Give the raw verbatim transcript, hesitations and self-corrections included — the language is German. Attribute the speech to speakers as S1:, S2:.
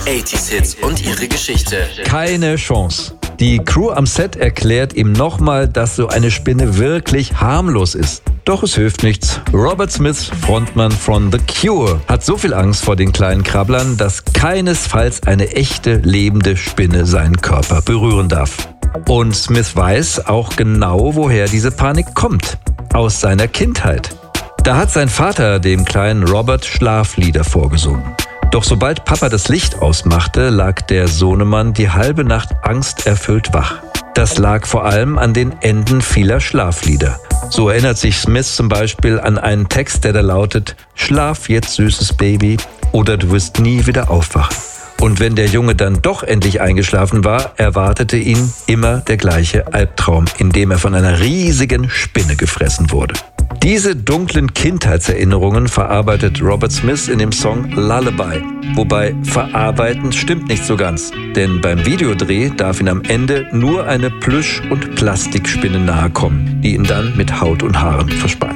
S1: achtziger Hits und ihre Geschichte.
S2: Keine Chance. Die Crew am Set erklärt ihm nochmal, dass so eine Spinne wirklich harmlos ist. Doch es hilft nichts. Robert Smith, Frontmann von The Cure, hat so viel Angst vor den kleinen Krabblern, dass keinesfalls eine echte, lebende Spinne seinen Körper berühren darf. Und Smith weiß auch genau, woher diese Panik kommt. Aus seiner Kindheit. Da hat sein Vater dem kleinen Robert Schlaflieder vorgesungen. Doch sobald Papa das Licht ausmachte, lag der Sohnemann die halbe Nacht angsterfüllt wach. Das lag vor allem an den Enden vieler Schlaflieder. So erinnert sich Smith zum Beispiel an einen Text, der da lautet: Schlaf jetzt, süßes Baby, oder du wirst nie wieder aufwachen. Und wenn der Junge dann doch endlich eingeschlafen war, erwartete ihn immer der gleiche Albtraum, in dem er von einer riesigen Spinne gefressen wurde. Diese dunklen Kindheitserinnerungen verarbeitet Robert Smith in dem Song Lullaby. Wobei verarbeiten stimmt nicht so ganz, denn beim Videodreh darf ihm am Ende nur eine Plüsch- und Plastikspinne nahe kommen, die ihn dann mit Haut und Haaren verspeist.